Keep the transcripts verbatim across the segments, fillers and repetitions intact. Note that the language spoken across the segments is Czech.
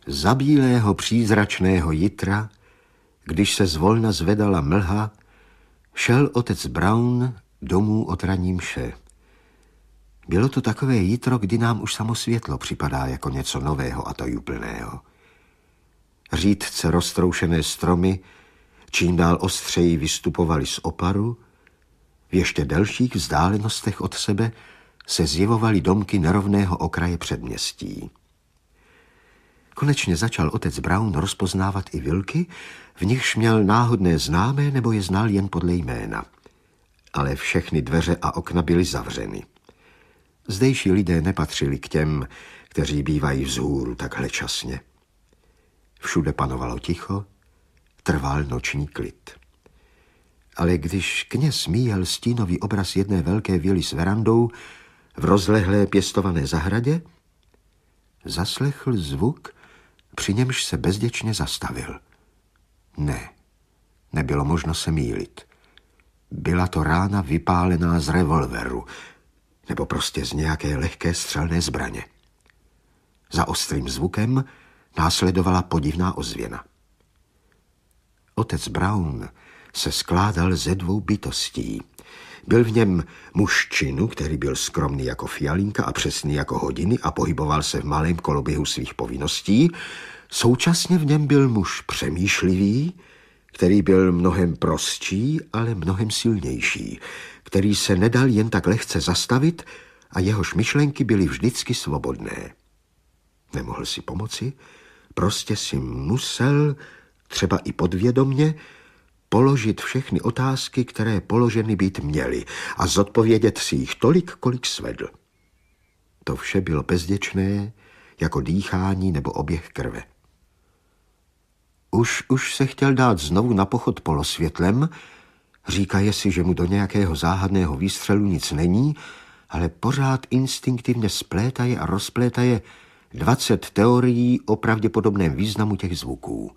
Za bílého přízračného jitra, když se zvolna zvedala mlha, šel otec Brown domů od ranní mše. Bylo to takové jitro, kdy nám už samo světlo připadá jako něco nového a tajuplného. Řídce roztroušené stromy čím dál ostřeji vystupovaly z oparu, v ještě delších vzdálenostech od sebe se zjevovaly domky nerovného okraje předměstí. Konečně začal otec Brown rozpoznávat i vilky, v nichž měl náhodné známé nebo je znal jen podle jména. Ale všechny dveře a okna byly zavřeny. Zdejší lidé nepatřili k těm, kteří bývají vzhůru takhle časně. Všude panovalo ticho, trval noční klid. Ale když kněz míjel stínový obraz jedné velké vily s verandou v rozlehlé pěstované zahradě, zaslechl zvuk, při němž se bezděčně zastavil. Ne, nebylo možno se mýlit. Byla to rána vypálená z revolveru, nebo prostě z nějaké lehké střelné zbraně. Za ostrým zvukem následovala podivná ozvěna. Otec Brown se skládal ze dvou bytostí. Byl v něm muž činu, který byl skromný jako fialinka a přesný jako hodiny a pohyboval se v malém koloběhu svých povinností. Současně v něm byl muž přemýšlivý, který byl mnohem prostší, ale mnohem silnější, který se nedal jen tak lehce zastavit a jehož myšlenky byly vždycky svobodné. Nemohl si pomoci, prostě si musel, třeba i podvědomně, položit všechny otázky, které položeny být měly a zodpovědět si jich tolik, kolik svedl. To vše bylo bezděčné, jako dýchání nebo oběh krve. Už, už se chtěl dát znovu na pochod polosvětlem, říkaje si, že mu do nějakého záhadného výstřelu nic není, ale pořád instinktivně splétaje a rozplétaje dvacet teorií o pravděpodobném významu těch zvuků.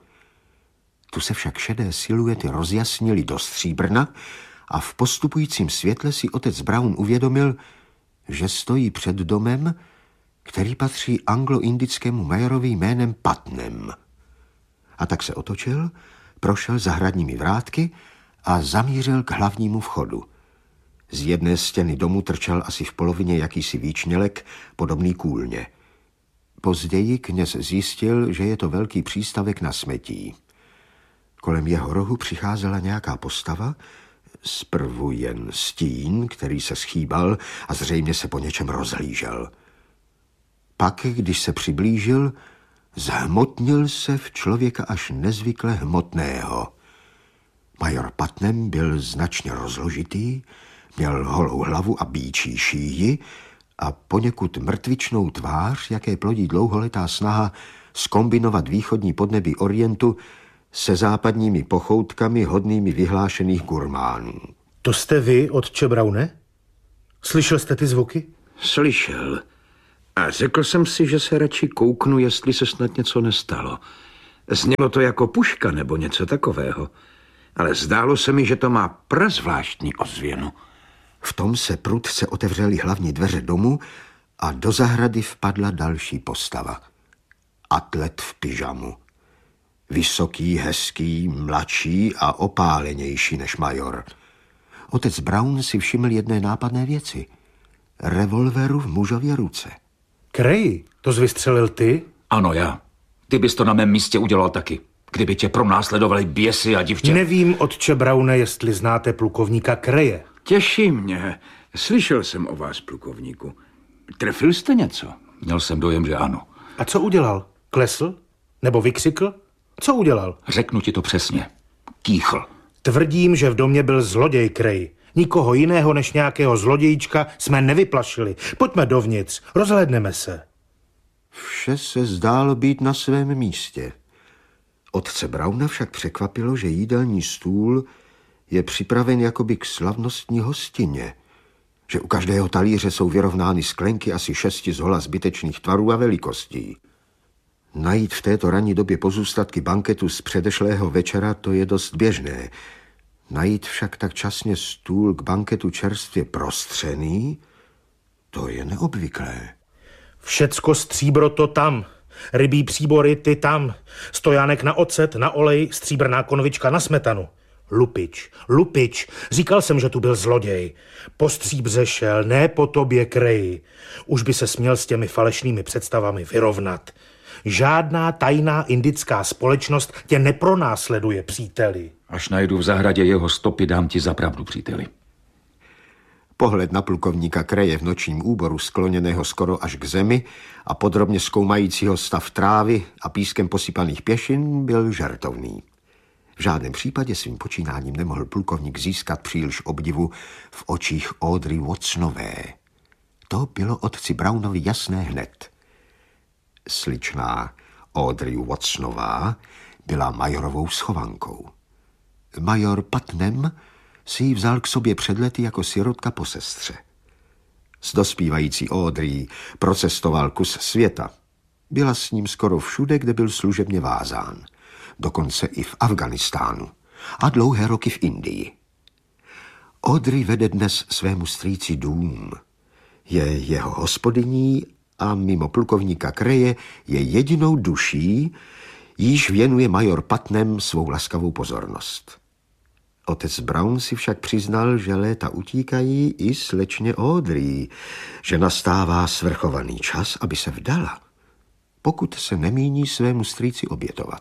Tu se však šedé siluety rozjasnily do stříbrna a v postupujícím světle si otec Brown uvědomil, že stojí před domem, který patří anglo-indickému majerovi jménem Putnam. A tak se otočil, prošel zahradními vrátky a zamířil k hlavnímu vchodu. Z jedné stěny domu trčel asi v polovině jakýsi výčnělek, podobný kůlně. Později kněz zjistil, že je to velký přístavek na smetí. Kolem jeho rohu přicházela nějaká postava, zprvu jen stín, který se schýbal a zřejmě se po něčem rozhlížel. Pak, když se přiblížil, zhmotnil se v člověka až nezvykle hmotného. Major Putnam byl značně rozložitý, měl holou hlavu a býčí šíji a poněkud mrtvičnou tvář, jaké plodí dlouholetá snaha zkombinovat východní podnebí Orientu se západními pochoutkami hodnými vyhlášených gurmánů. To jste vy, otče Browne? Slyšel jste ty zvuky? Slyšel. A řekl jsem si, že se radši kouknu, jestli se snad něco nestalo. Znělo to jako puška nebo něco takového. Ale zdálo se mi, že to má prazvláštní ozvěnu. V tom se prudce otevřely hlavní dveře domu a do zahrady vpadla další postava. Atlet v pyžamu. Vysoký, hezký, mladší a opálenější než major. Otec Brown si všiml jedné nápadné věci. Revolveru v mužově ruce. Cray, to jsi vystřelil ty? Ano, já. Ty bys to na mém místě udělal taky. Kdyby tě pronásledovali běsy a divtě. Nevím, otče Browne, jestli znáte plukovníka Craye. Těší mě. Slyšel jsem o vás, plukovníku. Trefil jste něco? Měl jsem dojem, že ano. A co udělal? Klesl? Nebo vykřikl? Co udělal? Řeknu ti to přesně. Kýchl. Tvrdím, že v domě byl zloděj Cray. Nikoho jiného než nějakého zlodějíčka jsme nevyplašili. Pojďme dovnitř, rozhlédneme se. Vše se zdálo být na svém místě. Otce Browna však překvapilo, že jídelní stůl je připraven jakoby k slavnostní hostině, že u každého talíře jsou vyrovnány sklenky asi šesti zhola zbytečných tvarů a velikostí. Najít v této ranní době pozůstatky banketu z předešlého večera, to je dost běžné. Najít však tak časně stůl k banketu čerstvě prostřený, to je neobvyklé. Všecko stříbro to tam. Rybí příbory, ty tam. Stojánek na ocet, na olej, stříbrná konvička na smetanu. Lupič, lupič, říkal jsem, že tu byl zloděj. Po stříbře šel, ne po tobě, Kreji. Už by se směl s těmi falešnými představami vyrovnat. Žádná tajná indická společnost tě nepronásleduje, příteli. Až najdu v zahradě jeho stopy, dám ti za pravdu, příteli. Pohled na plukovníka Kreje v nočním úboru, skloněného skoro až k zemi a podrobně zkoumajícího stav trávy a pískem posypaných pěšin, byl žertovný. V žádném případě svým počínáním nemohl plukovník získat příliš obdivu v očích Audrey Watsonové. To bylo otci Brownovi jasné hned. Sličná Audrey Watsonová byla majorovou schovankou. Major Putnam si ji vzal k sobě před lety jako sirotka po sestře. S dospívající Audrey procestoval kus světa. Byla s ním skoro všude, kde byl služebně vázán. Dokonce i v Afghánistánu a dlouhé roky v Indii. Audrey vede dnes svému strýci dům. Je jeho hospodyní a mimo plukovníka Kreje je jedinou duší, jíž věnuje major Putnam svou laskavou pozornost. Otec Brown si však přiznal, že léta utíkají i slečně Audrey, že nastává svrchovaný čas, aby se vdala, pokud se nemíní svému strýci obětovat.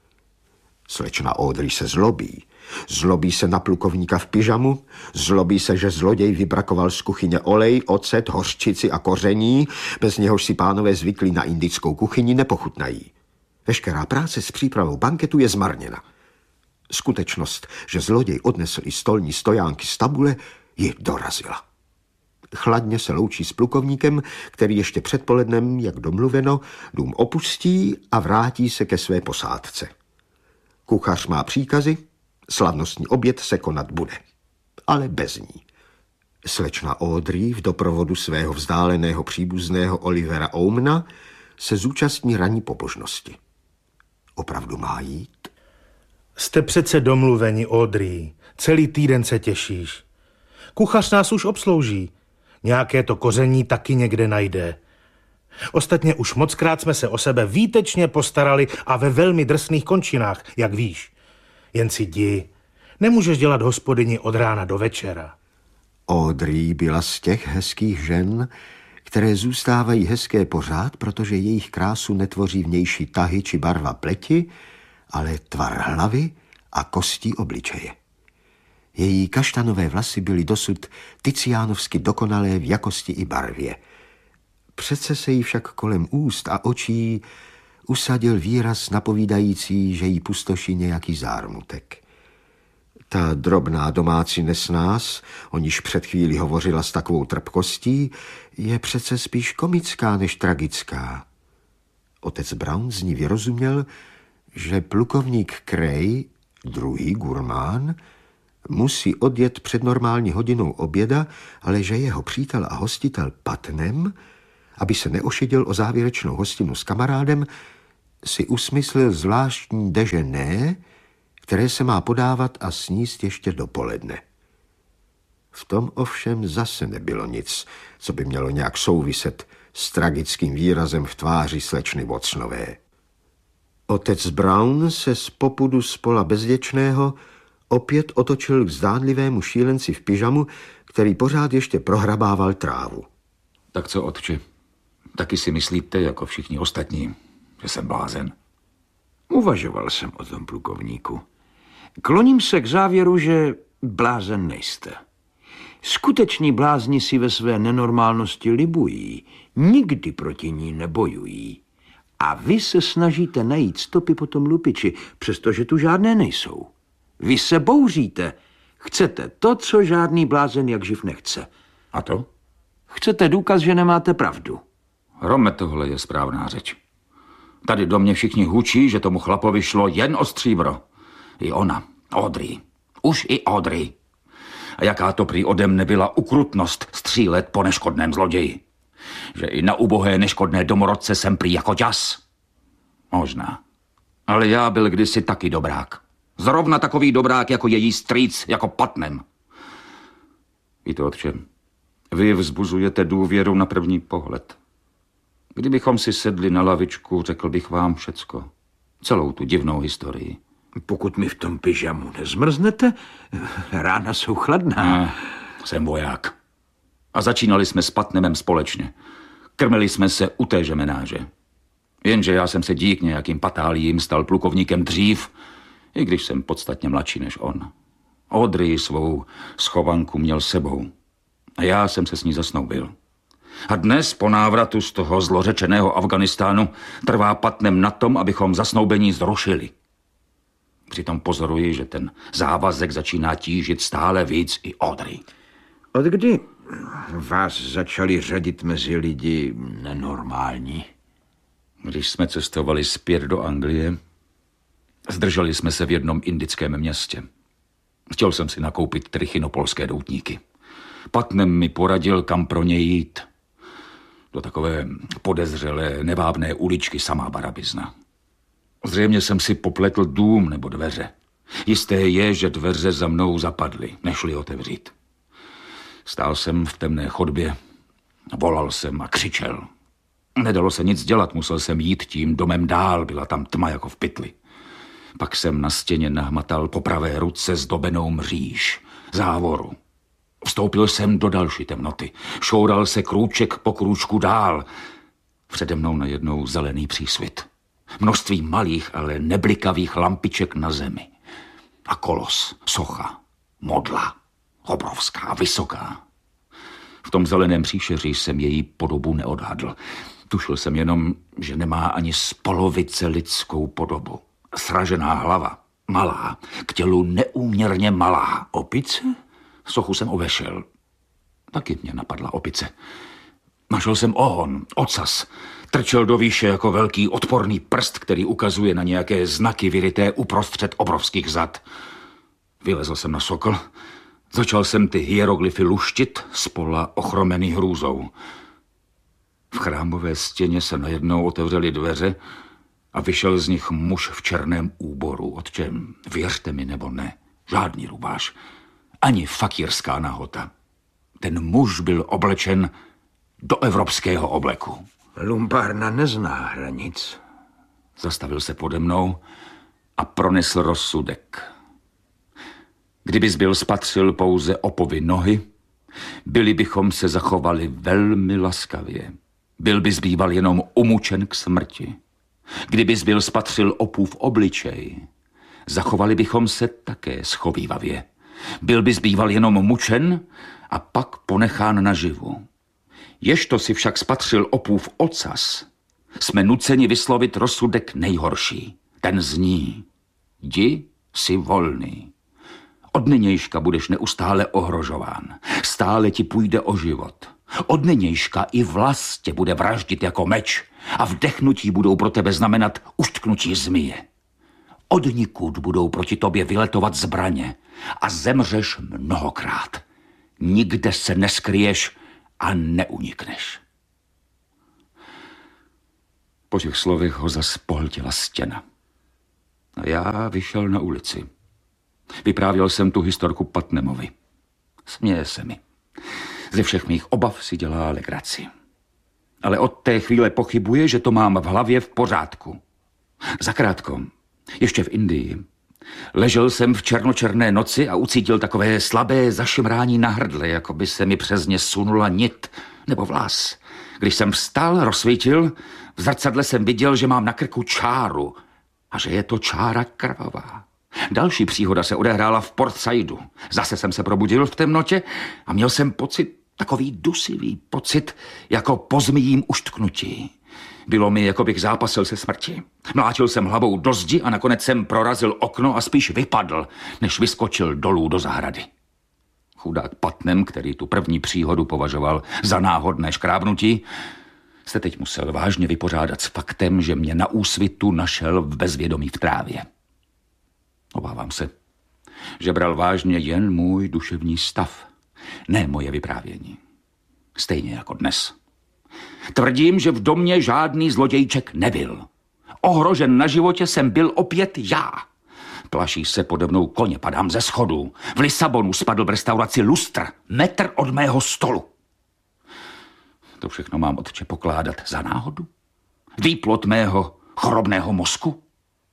Slečna Audrey se zlobí. Zlobí se na plukovníka v pyžamu, zlobí se, že zloděj vybrakoval z kuchyně olej, ocet, hořčici a koření, bez něhož si pánové zvyklí na indickou kuchyni nepochutnají. Veškerá práce s přípravou banketu je zmarněna. Skutečnost, že zloděj odnesl i stolní stojánky z tabule, ji dorazila. Chladně se loučí s plukovníkem, který ještě předpolednem, jak domluveno, dům opustí a vrátí se ke své posádce. Kuchař má příkazy, slavnostní oběd se konat bude, ale bez ní. Slečna Audrey v doprovodu svého vzdáleného příbuzného Olivera Omna se zúčastní ranní pobožnosti. Opravdu má jít? Jste přece domluveni, Audrey. Celý týden se těšíš. Kuchař nás už obslouží. Nějaké to koření taky někde najde. Ostatně už mockrát jsme se o sebe výtečně postarali a ve velmi drsných končinách, jak víš. Jen si jdi. Nemůžeš dělat hospodyni od rána do večera. Audrey byla z těch hezkých žen, které zůstávají hezké pořád, protože jejich krásu netvoří vnější tahy či barva pleti, ale tvar hlavy a kostí obličeje. Její kaštanové vlasy byly dosud ticiánovsky dokonalé v jakosti i barvě. Přece se jí však kolem úst a očí usadil výraz napovídající, že jí pustoší nějaký zármutek. Ta drobná domácí nesnás, o níž před chvíli hovořila s takovou trpkostí, je přece spíš komická než tragická. Otec Brown z ní vyrozuměl, že plukovník Krej, druhý gurmán, musí odjet před normální hodinou oběda, ale že jeho přítel a hostitel Putnam, aby se neošidil o závěrečnou hostinu s kamarádem, si usmyslil zvláštní déjeuner, které se má podávat a sníst ještě dopoledne. V tom ovšem zase nebylo nic, co by mělo nějak souviset s tragickým výrazem v tváři slečny Watsonové. Otec Brown se z popudu spola bezděčného opět otočil k zdánlivému šílenci v pyžamu, který pořád ještě prohrabával trávu. Tak co, otče? Taky si myslíte, jako všichni ostatní, že jsem blázen? Uvažoval jsem o tom, plukovníku. Kloním se k závěru, že blázen nejste. Skuteční blázni si ve své nenormálnosti libují, nikdy proti ní nebojují. A vy se snažíte najít stopy po tom lupiči, přestože tu žádné nejsou. Vy se bouříte. Chcete to, co žádný blázen jak živ nechce. A to? Chcete důkaz, že nemáte pravdu. Rome, tohle je správná řeč. Tady do mě všichni hučí, že tomu chlapovi šlo jen o stříbro. I ona, Audrey. Už i Audrey. A jaká to prý ode mne byla ukrutnost střílet po neškodném zloději. Že i na ubohé neškodné domorodce jsem prý jako ďas. Možná. Ale já byl kdysi taky dobrák. Zrovna takový dobrák jako její strýc, jako Putnam. Víte, otče, vy vzbuzujete důvěru na první pohled. Kdybychom si sedli na lavičku, řekl bych vám všecko. Celou tu divnou historii. Pokud mi v tom pyžamu nezmrznete, rána jsou chladná. Ne, jsem voják. A začínali jsme s Patnemem společně. Krmili jsme se u téže menáže. Jenže já jsem se dík nějakým patálím stal plukovníkem dřív, i když jsem podstatně mladší než on. Audrey svou schovanku měl sebou. A já jsem se s ní zasnoubil. A dnes po návratu z toho zlořečeného Afganistánu trvá Patnem na tom, abychom zasnoubení zrušili. Přitom pozoruji, že ten závazek začíná tížit stále víc i Audrey. Od kdy vás začali řadit mezi lidi nenormální? Když jsme cestovali zpět do Anglie, zdrželi jsme se v jednom indickém městě. Chtěl jsem si nakoupit trichinopolské doutníky. Patnem mi poradil, kam pro ně jít. Do takové podezřelé, nevábné uličky samá barabizna. Zřejmě jsem si popletl dům nebo dveře. Jisté je, že dveře za mnou zapadly, nešli otevřít. Stál jsem v temné chodbě, volal jsem a křičel. Nedalo se nic dělat, musel jsem jít tím domem dál, byla tam tma jako v pytli. Pak jsem na stěně nahmatal po pravé ruce zdobenou mříž, závoru. Vstoupil jsem do další temnoty, šoural se krůček po krůčku dál. Přede mnou najednou zelený přísvit. Množství malých, ale neblikavých lampiček na zemi. A kolos, socha, modla, obrovská, vysoká. V tom zeleném příšeří jsem její podobu neodhadl. Tušil jsem jenom, že nemá ani z polovice lidskou podobu. Sražená hlava, malá, k tělu neúměrně malá. Opice? Sochu jsem ovešel. Taky mě napadla opice. Našel jsem ohon, ocas. Trčel do výše jako velký odporný prst, který ukazuje na nějaké znaky vyryté uprostřed obrovských zad. Vylezl jsem na sokol. Začal jsem ty hieroglyfy luštit, spola ochromený hrůzou. V chrámové stěně se najednou otevřely dveře a vyšel z nich muž v černém úboru. Otčem, věřte mi nebo ne, žádný rubáš, ani fakírská nahota. Ten muž byl oblečen do evropského obleku. Lumpárna nezná hranic. Zastavil se pode mnou a pronesl rozsudek. Kdybys byl spatřil pouze opovy nohy, byli bychom se zachovali velmi laskavě. Byl bys býval jenom umučen k smrti. Kdybys byl spatřil opův obličej, zachovali bychom se také schovívavě. Byl bys býval jenom mučen a pak ponechán naživu. Ježto si však spatřil opův ocas, jsme nuceni vyslovit rozsudek nejhorší. Ten zní: jdi si volný. Od nynějška budeš neustále ohrožován. Stále ti půjde o život. Od nynějška i vlas tě bude vraždit jako meč a vdechnutí budou pro tebe znamenat uštknutí zmije. Od nikud budou proti tobě vyletovat zbraně a zemřeš mnohokrát. Nikde se neskryješ a neunikneš. Po těch slovech ho zas pohltila stěna. A já vyšel na ulici. Vyprávěl jsem tu historku Patnemovi. Směje se mi. Ze všech mých obav si dělá legraci. Ale od té chvíle pochybuje, že to mám v hlavě v pořádku. Zakrátko, ještě v Indii, ležel jsem v černočerné noci a ucítil takové slabé zašimrání na hrdle, jako by se mi přes ně sunula nit nebo vlas. Když jsem vstal, rozsvítil, v zrcadle jsem viděl, že mám na krku čáru a že je to čára krvavá. Další příhoda se odehrála v Port Saidu. Zase jsem se probudil v temnotě a měl jsem pocit, takový dusivý pocit, jako po zmijím uštknutí. Bylo mi, jako bych zápasil se smrti. Mlátil jsem hlavou do zdi a nakonec jsem prorazil okno a spíš vypadl, než vyskočil dolů do zahrady. Chudák Patnem, který tu první příhodu považoval za náhodné škrábnutí, se teď musel vážně vypořádat s faktem, že mě na úsvitu našel v bezvědomí v trávě. Obávám se, že bral vážně jen můj duševní stav, ne moje vyprávění. Stejně jako dnes. Tvrdím, že v domě žádný zlodějček nebyl. Ohrožen na životě jsem byl opět já. Plaší se pode mnou koně, padám ze schodů. V Lisabonu spadl v restauraci lustr, metr od mého stolu. To všechno mám, otče, pokládat za náhodu? Výplod mého chorobného mozku?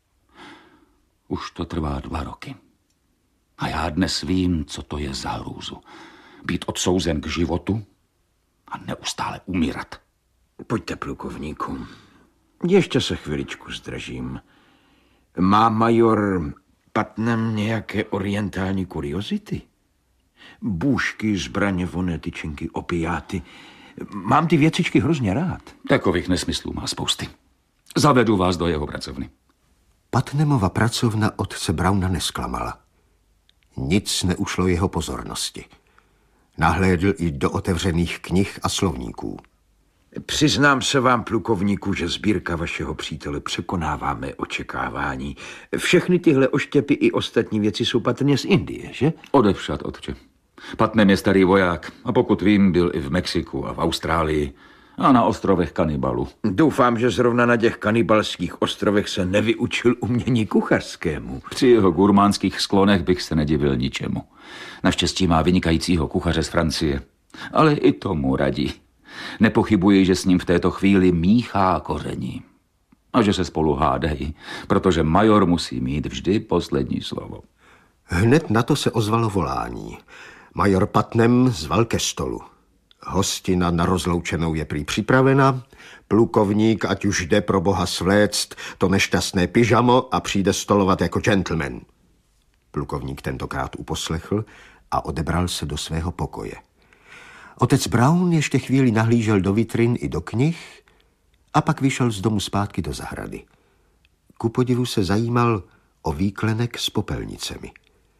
Už to trvá dva roky. A já dnes vím, co to je za hrůzu. Být odsouzen k životu a neustále umírat. Pojďte, plukovníku. Ještě se chviličku zdržím. Má major Putnam nějaké orientální kuriozity? Bůžky, zbraně, vonné tyčinky, opiáty. Mám ty věcičky hrozně rád. Takových nesmyslů má spousty. Zavedu vás do jeho pracovny. Putnamova pracovna otce Browna nesklamala. Nic neušlo jeho pozornosti. Nahlédl i do otevřených knih a slovníků. Přiznám se vám, plukovníku, že sbírka vašeho přítele překonává mé očekávání. Všechny tyhle oštěpy i ostatní věci jsou patrně z Indie, že? Odevšad, otče. Putnam je starý voják a pokud vím, byl i v Mexiku a v Austrálii a na ostrovech Kanibalu. Doufám, že zrovna na těch kanibalských ostrovech se nevyučil umění kuchařskému. Při jeho gurmánských sklonech bych se nedivil ničemu. Naštěstí má vynikajícího kuchaře z Francie, ale i tomu radí. Nepochybuji, že s ním v této chvíli míchá koření. A že se spolu hádají, protože major musí mít vždy poslední slovo. Hned na to se ozvalo volání. Major Putnam zval ke stolu. Hostina na rozloučenou je prý připravena. Plukovník, ať už jde pro boha svléct to nešťastné pyžamo a přijde stolovat jako gentleman. Plukovník tentokrát uposlechl a odebral se do svého pokoje. Otec Brown ještě chvíli nahlížel do vitrin i do knih a pak vyšel z domu zpátky do zahrady. Ku podivu se zajímal o výklenek s popelnicemi.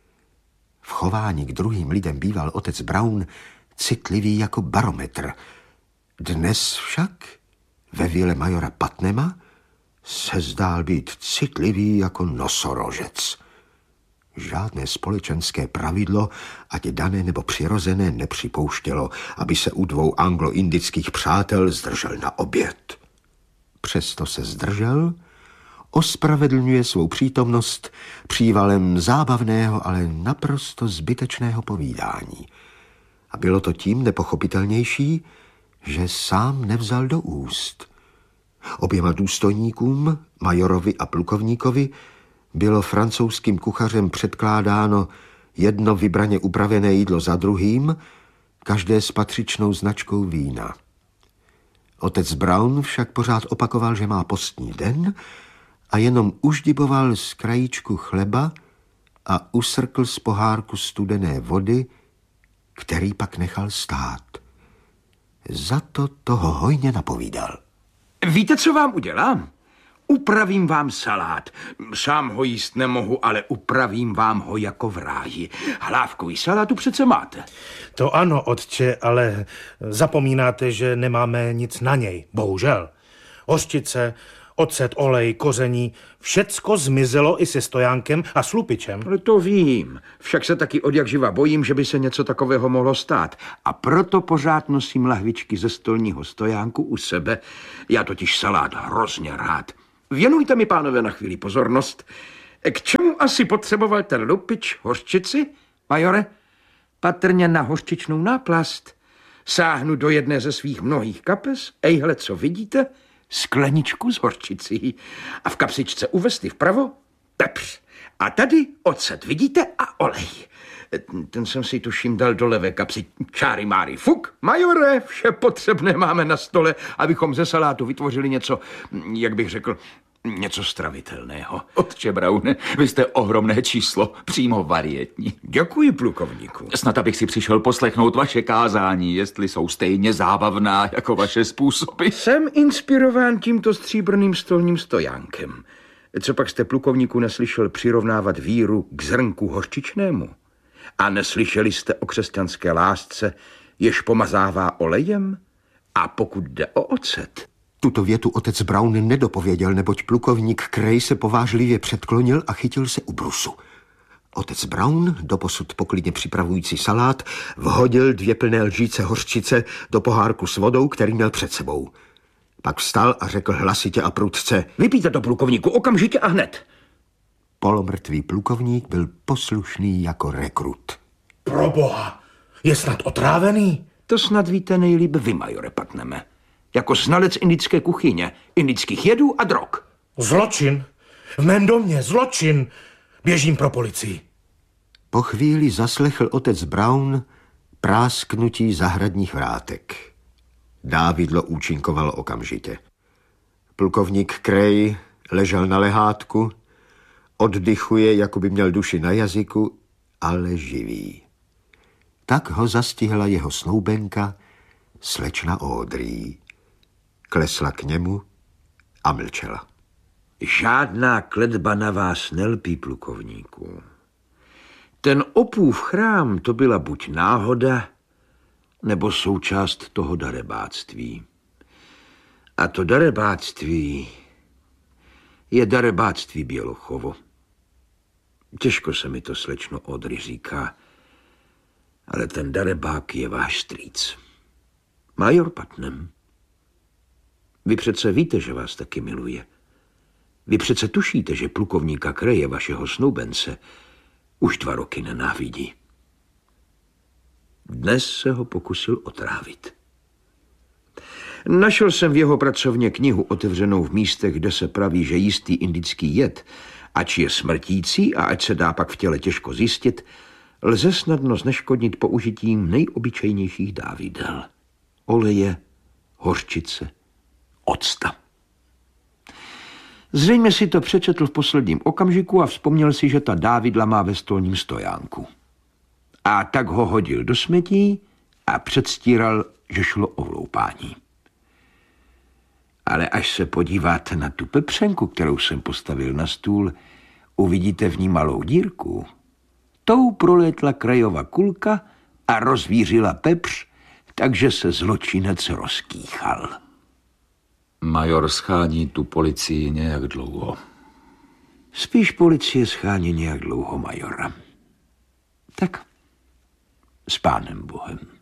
V chování k druhým lidem býval otec Brown citlivý jako barometr. Dnes však ve vile majora Putnama se zdál být citlivý jako nosorožec. Žádné společenské pravidlo, ať dané nebo přirozené, nepřipouštělo, aby se u dvou anglo-indických přátel zdržel na oběd. Přesto se zdržel, ospravedlňuje svou přítomnost přívalem zábavného, ale naprosto zbytečného povídání. A bylo to tím nepochopitelnější, že sám nevzal do úst. Oběma důstojníkům, majorovi a plukovníkovi, bylo francouzským kuchařem předkládáno jedno vybraně upravené jídlo za druhým, každé s patřičnou značkou vína. Otec Brown však pořád opakoval, že má postní den a jenom uždiboval z krajíčku chleba a usrkl z pohárku studené vody, který pak nechal stát. Za to toho hojně napovídal. Víte, co vám udělám? Upravím vám salát. Sám ho jíst nemohu, ale upravím vám ho jako v ráji. Hlávkový salátu přece máte. To ano, otče, ale zapomínáte, že nemáme nic na něj, bohužel. Hořčice, ocet, olej, koření, všecko zmizelo i se stojánkem a s lupičem. Ale to vím. Však se taky od jak živa bojím, že by se něco takového mohlo stát. A proto pořád nosím lahvičky ze stolního stojánku u sebe. Já totiž salát hrozně rád. Věnujte mi, pánové, na chvíli pozornost. K čemu asi potřeboval ten lupič hořčici, majore? Patrně na hořčičnou náplast. Sáhnu do jedné ze svých mnohých kapes. Ejhle, co vidíte? Skleničku s hořčicí. A v kapsičce u vesty vpravo pepř. A tady ocet, vidíte? A olej. Ten jsem si tuším dal do levé kapsy. Čáry máry fuk. Majore, vše potřebné máme na stole, abychom ze salátu vytvořili něco, jak bych řekl, něco stravitelného. Otče Browne, vy jste ohromné číslo, přímo varietní. Děkuji, plukovníku. Snad abych si přišel poslechnout vaše kázání, jestli jsou stejně zábavná jako vaše způsoby. Jsem inspirován tímto stříbrným stolním stojánkem. Co pak jste, plukovníku, neslyšel přirovnávat víru k zrnku hořčičnému? A neslyšeli jste o křesťanské lásce, jež pomazává olejem? A pokud jde o ocet? Tuto větu otec Brown nedopověděl, neboť plukovník Cray se povážlivě předklonil a chytil se u brusu. Otec Brown, doposud poklidně připravující salát, vhodil dvě plné lžíce hořčice do pohárku s vodou, který měl před sebou. Pak vstal a řekl hlasitě a prudce: Vypijte to, plukovníku, okamžitě a hned. Polomrtvý plukovník byl poslušný jako rekrut. Proboha, je snad otrávený? To snad víte nejlíp vy, majore Putname. Jako znalec indické kuchyně, indických jedů a drog. Zločin. V mém domě zločin. Běžím pro policii. Po chvíli zaslechl otec Brown prásknutí zahradních vrátek. Dávidlo účinkovalo okamžitě. Plukovník Cray ležel na lehátku, oddychuje, jako by měl duši na jazyku, ale živý. Tak ho zastihla jeho snoubenka, slečna Audrey. Klesla k němu a mlčela. Žádná kletba na vás nelpí, plukovníku. Ten opův chrám, to byla buď náhoda, nebo součást toho darebáctví. A to darebáctví je darebáctví Bělochovo. Těžko se mi to, slečno Audrey, říká, ale ten darebák je váš strýc. Major Putnam. Vy přece víte, že vás taky miluje. Vy přece tušíte, že plukovníka Craye, vašeho snoubence, už dva roky nenávidí. Dnes se ho pokusil otrávit. Našel jsem v jeho pracovně knihu otevřenou v místech, kde se praví, že jistý indický jed, ač je smrtící a ať se dá pak v těle těžko zjistit, lze snadno zneškodnit použitím nejobyčejnějších dávidel. Oleje, hořčice, octa. Zřejmě si to přečetl v posledním okamžiku a vzpomněl si, že ta dávidla má ve stolním stojánku. A tak ho hodil do smetí a předstíral, že šlo o vloupání. Ale až se podíváte na tu pepřenku, kterou jsem postavil na stůl, uvidíte v ní malou dírku. Tou prolétla Crayova kulka a rozvířila pepř, takže se zločinec rozkýchal. Major schání tu policii nějak dlouho. Spíš policie schání nějak dlouho majora. Tak, s pánem Bohem.